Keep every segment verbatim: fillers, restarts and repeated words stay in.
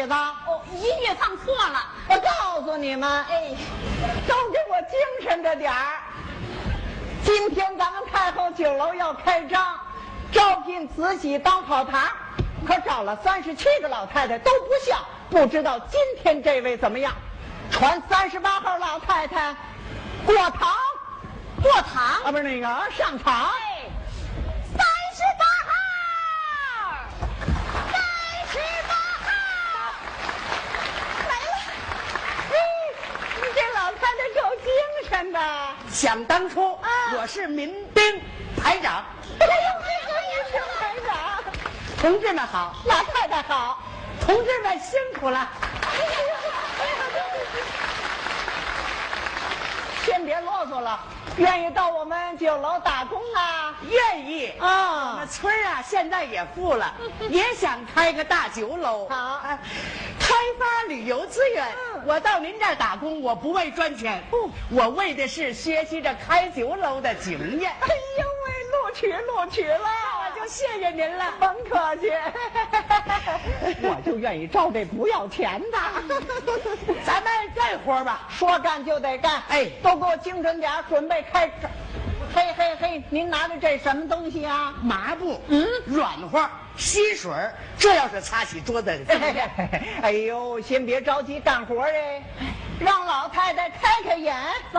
子？ 哦，音乐放错了。 我告诉你们， 哎， 都给我精神着点儿。今天咱们太后酒楼要开张，招聘慈禧当跑堂，可找了三十七个老太太都不像，不知道今天这位怎么样？传三十八号老太太过堂， 过堂啊，不是那个上场。 哎，三十八号，三十八号来了。 哎，你这老太太够精神的。 想当初， 啊我是民兵排长。 哎呦，这个民兵排长， 同志们好， 老太太好。 同志们辛苦了。 先别啰嗦了，愿意到我们酒楼打工啊？ 愿意啊那村儿啊，现在也富了，也想开个大酒楼。 好啊开发旅游资源。 嗯我到您这儿打工，我不为赚钱， 不我为的是学习着开酒楼的经验。 哎呦喂，录取录取了， 我就谢谢您了。 甭客气，我就愿意招这不要钱的。 咱们干活吧。 说干就得干， 哎都给我精神点儿，准备开张。嘿嘿嘿，您拿着这什么东西啊？ 麻布， 嗯软和，吸水儿，这要是擦洗桌子， 哎呦，先别着急干活哎，让老太太开开眼， 走，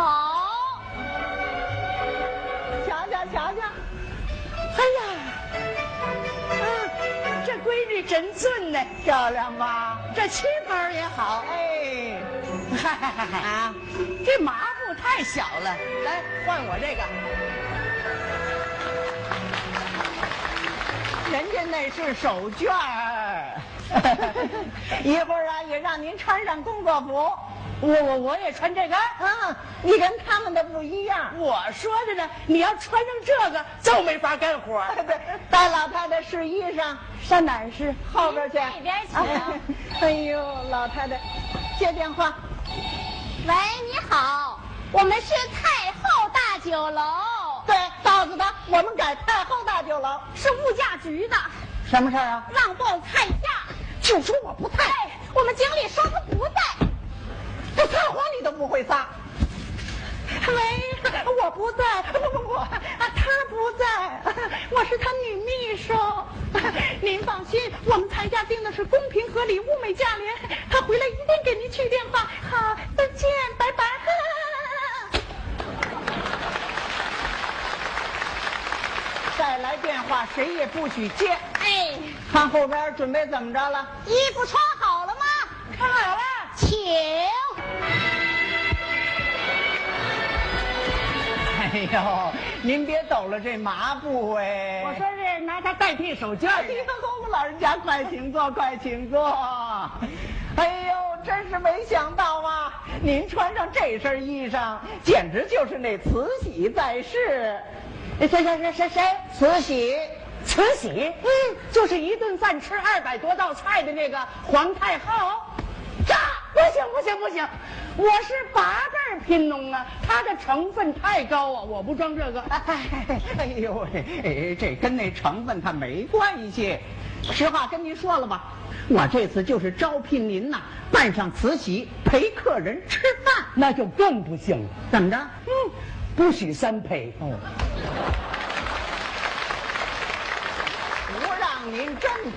瞧瞧瞧瞧。 哎呀，啊，这闺女真俊呢， 漂亮吧？ 这旗袍也好。 哎， 嗨嗨嗨嗨啊， 这麻布太小了，来换我这个。 人家那是手绢儿，一会儿啊也让您穿上工作服。 我我我也穿这个。 嗯，你跟他们的不一样。 我说着呢，你要穿上这个就没法干活。 对，带老太太试衣裳，上哪儿试？后边去。 那边去啊哎呦，老太太，接电话。 喂，你好，我们是太后大酒楼， 对，告诉他我们改太后大酒楼。 是物价局的， 什么事儿啊？ 让报菜价。 就说我不在， 哎，我们经理说他不在。 这撒谎你都不会撒。喂，我不在，不不不，啊，他不在，我是他女秘书。您放心，我们菜价定的是公平合理、物美价廉，他回来一定给您去电话。好，再见，拜拜。再来电话，谁也不许接。 哎， 看后边准备怎么着了？ 衣服穿好了吗？ 看好了。 请。 哎呦，您别抖了这麻布哎！ 我说是拿它代替手绢。 哎呦，老人家快请坐，快请坐。哎呦，真是没想到啊！您穿上这身衣裳，简直就是那慈禧在世。 谁谁谁谁谁？ 慈禧， 慈禧，嗯，就是一顿饭吃二百多道菜的那个皇太后。这不行不行不行，我是八辈儿贫农啊，它的成分太高啊，我不装这个。 哎哎呦喂，哎，这跟那成分它没关系。实话跟您说了吧，我这次就是招聘您呐，扮上慈禧陪客人吃饭， 那就更不行了。 怎么着？ 嗯，不许三陪。 哦，不让您真